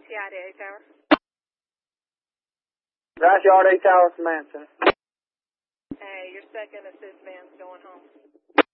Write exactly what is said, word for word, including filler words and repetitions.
T I to A Tower. Grass Yard, A Tower, command center. Hey, your second assist man's going home.